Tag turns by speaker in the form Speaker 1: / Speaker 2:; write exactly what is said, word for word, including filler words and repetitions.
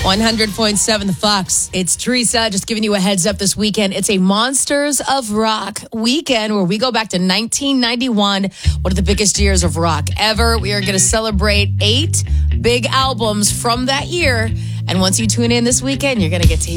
Speaker 1: one hundred point seven The Fox. It's Teresa just giving you a heads up this weekend. It's a Monsters of Rock weekend where we go back to nineteen ninety-one, one of the biggest years of rock ever. We are going to celebrate eight big albums from that year. And once you tune in this weekend, you're going to get to hear